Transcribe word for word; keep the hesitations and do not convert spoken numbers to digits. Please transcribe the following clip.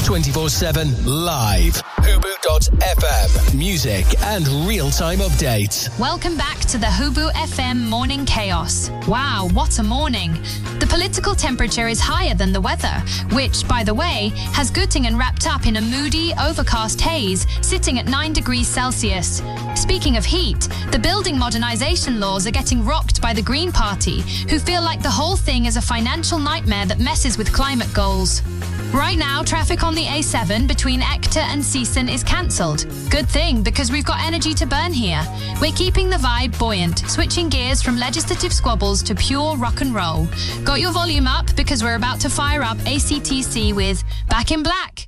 twenty-four seven live. Hubu dot F M. Music and real-time updates. Welcome back to the Hubu F M Morning Chaos. Wow, what a morning. The political temperature is higher than the weather, which, by the way, has Göttingen wrapped up in a moody, overcast haze, sitting at nine degrees Celsius. Speaking of heat, the building modernisation laws are getting rocked by the Green Party, who feel like the whole thing is a financial nightmare that messes with climate goals. Right now, traffic on the A seven between Ekta and Season is cancelled. Good thing, because we've got energy to burn here. We're keeping the vibe buoyant, switching gears from legislative squabbles to pure rock and roll. Got your volume up because we're about to fire up A C T C with Back in Black.